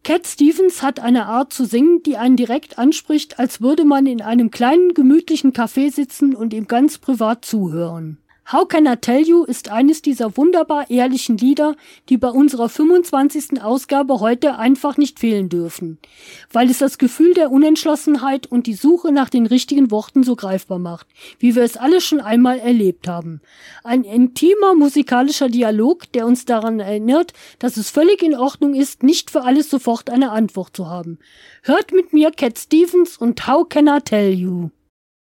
Cat Stevens hat eine Art zu singen, die einen direkt anspricht, als würde man in einem kleinen, gemütlichen Café sitzen und ihm ganz privat zuhören. How Can I Tell You ist eines dieser wunderbar ehrlichen Lieder, die bei unserer 25. Ausgabe heute einfach nicht fehlen dürfen, weil es das Gefühl der Unentschlossenheit und die Suche nach den richtigen Worten so greifbar macht, wie wir es alle schon einmal erlebt haben. Ein intimer musikalischer Dialog, der uns daran erinnert, dass es völlig in Ordnung ist, nicht für alles sofort eine Antwort zu haben. Hört mit mir Cat Stevens und How Can I Tell You?